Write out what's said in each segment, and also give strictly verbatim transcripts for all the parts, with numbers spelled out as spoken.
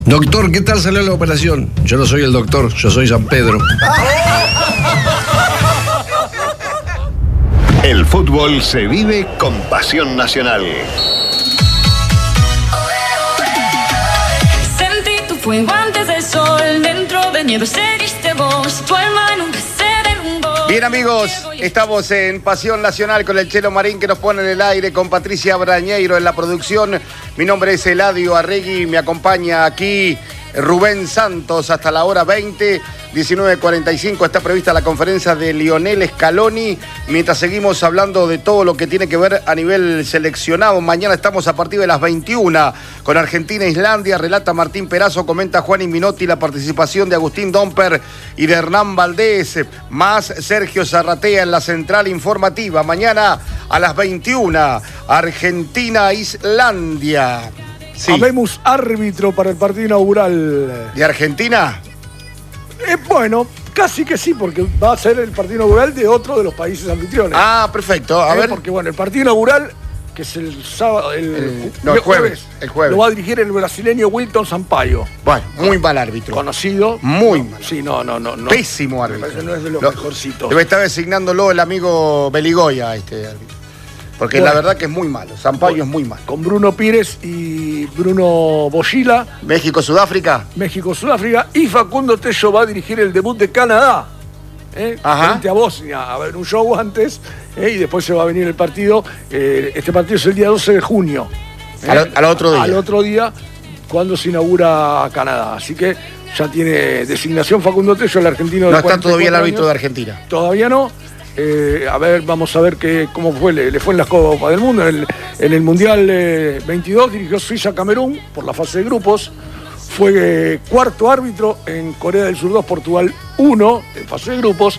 Doctor, ¿qué tal salió la operación? Yo no soy el doctor, yo soy San Pedro. El fútbol se vive con pasión nacional. Sentí tu fuego antes del sol, dentro de nieve seriste vos, tu alma nunca se derrumbó. Bien, amigos, estamos en Pasión Nacional con el Chelo Marín que nos pone en el aire, con Patricia Brañeiro en la producción. Mi nombre es Eladio Arregui, me acompaña aquí Rubén Santos hasta la hora veinte, diecinueve cuarenta y cinco está prevista la conferencia de Lionel Scaloni, mientras seguimos hablando de todo lo que tiene que ver a nivel seleccionado. Mañana estamos a partir de las veintiuna con Argentina e Islandia, relata Martín Perazo, comenta Juan Minotti, la participación de Agustín Domper y de Hernán Valdés, más Sergio Zarratea en la central informativa. Mañana a las veintiuna, Argentina-Islandia. Sí. Habemos árbitro para el partido inaugural. ¿De Argentina? Eh, bueno, casi que sí, porque va a ser el partido inaugural de otro de los países anfitriones. Ah, perfecto. A eh, ver. Porque bueno, el partido inaugural, que es el sábado, el, el, no, el jueves, jueves, el jueves, lo va a dirigir el brasileño Wilton Sampaio. Bueno, muy mal árbitro. Conocido. Muy mal. Sí, no, no, no. no. Pésimo árbitro. No es de los lo, mejorcitos. Debe estar designándolo el amigo Beligoya, este árbitro. Porque bueno, la verdad que es muy malo, Sampaio bueno, es muy malo. Con Bruno Pires y Bruno Boschila. México-Sudáfrica. México-Sudáfrica. Y Facundo Tello va a dirigir el debut de Canadá. ¿eh? Frente a Bosnia. A ver, un show antes. ¿eh? Y después se va a venir el partido. Eh, este partido es el día doce de junio. ¿eh? Al, al otro día. Al otro día, cuando se inaugura Canadá. Así que ya tiene designación Facundo Tello, el argentino de No está todavía el árbitro años. de Argentina. Todavía no. Eh, a ver, vamos a ver que, cómo fue, le, le fue en las Copas del Mundo. En el, en el Mundial eh, veintidós dirigió Suiza-Camerún por la fase de grupos. Fue eh, cuarto árbitro en Corea del Sur dos, Portugal uno en fase de grupos.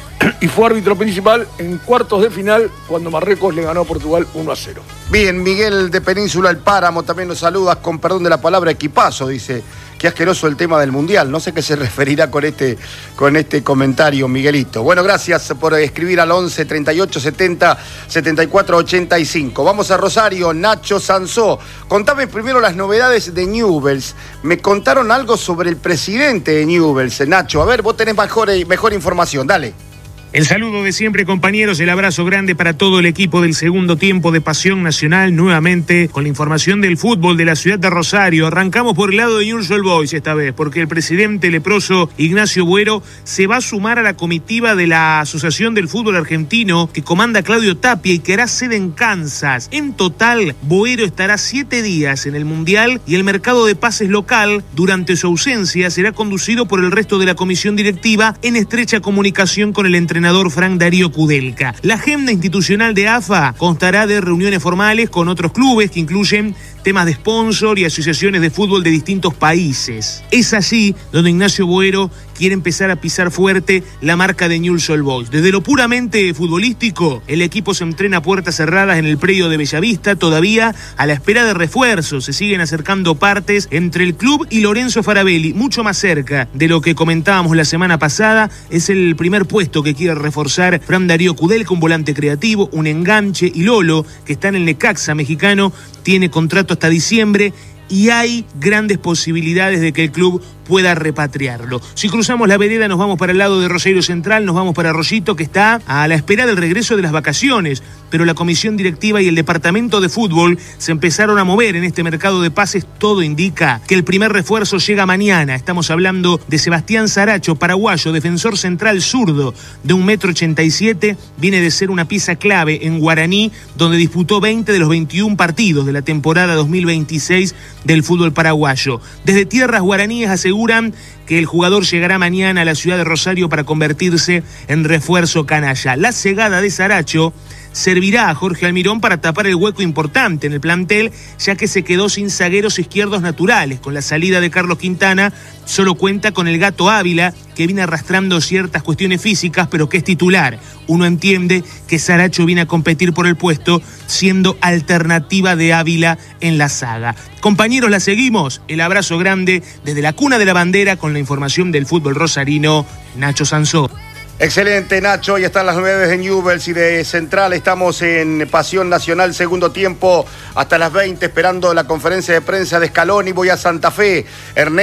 Y fue árbitro principal en cuartos de final cuando Marruecos le ganó a Portugal uno a cero. Bien, Miguel de Península El Páramo también nos saluda, con perdón de la palabra, equipazo, dice. Qué asqueroso el tema del Mundial. No sé qué se referirá con este, con este comentario, Miguelito. Bueno, gracias por escribir al once, treinta y ocho, setenta, setenta y cuatro, ochenta y cinco. Vamos a Rosario, Nacho Sansó. Contame primero las novedades de Newell's. Me contaron algo sobre el presidente de Newell's, Nacho. A ver, vos tenés mejor, mejor información, dale. El saludo de siempre, compañeros, el abrazo grande para todo el equipo del segundo tiempo de Pasión Nacional, nuevamente con la información del fútbol de la ciudad de Rosario. Arrancamos por el lado de Newell's Old Boys esta vez, porque el presidente leproso Ignacio Buero se va a sumar a la comitiva de la Asociación del Fútbol Argentino que comanda Claudio Tapia y que hará sede en Kansas. En total, Buero estará siete días en el Mundial y el mercado de pases local, durante su ausencia, será conducido por el resto de la comisión directiva en estrecha comunicación con el entrenador Frank Darío Kudelka. La agenda institucional de A F A constará de reuniones formales con otros clubes que incluyen temas de sponsor y asociaciones de fútbol de distintos países. Es allí donde Ignacio Buero quiere empezar a pisar fuerte la marca de Newell's Old Boys. Desde lo puramente futbolístico, el equipo se entrena a puertas cerradas en el predio de Bellavista, todavía a la espera de refuerzos. Se siguen acercando partes entre el club y Lorenzo Farabelli, mucho más cerca de lo que comentábamos la semana pasada. Es el primer puesto que quiere reforzar Fran Darío Kudelka, un volante creativo, un enganche, y Lolo, que está en el Necaxa mexicano, tiene contrato hasta diciembre y hay grandes posibilidades de que el club pueda repatriarlo. Si cruzamos la vereda nos vamos para el lado de Rosario Central, nos vamos para Arroyito, que está a la espera del regreso de las vacaciones, pero la comisión directiva y el departamento de fútbol se empezaron a mover en este mercado de pases. Todo indica que el primer refuerzo llega mañana. Estamos hablando de Sebastián Saracho, paraguayo, defensor central zurdo de un metro ochenta y siete, viene de ser una pieza clave en Guaraní, donde disputó veinte de los veintiún partidos de la temporada dos mil veintiséis del fútbol paraguayo. Desde tierras guaraníes aseguran que el jugador llegará mañana a la ciudad de Rosario para convertirse en refuerzo canalla. La cegada de Saracho servirá a Jorge Almirón para tapar el hueco importante en el plantel, ya que se quedó sin zagueros izquierdos naturales. Con la salida de Carlos Quintana, solo cuenta con el Gato Ávila, que viene arrastrando ciertas cuestiones físicas, pero que es titular. Uno entiende que Saracho viene a competir por el puesto, siendo alternativa de Ávila en la saga. Compañeros, la seguimos. El abrazo grande desde la cuna de la bandera con la información del fútbol rosarino, Nacho Sansó. Excelente, Nacho. Ya están las novedades de Newell's y de Central. Estamos en Pasión Nacional, segundo tiempo, hasta las veinte, esperando la conferencia de prensa de Scaloni. Voy a Santa Fe. Ernesto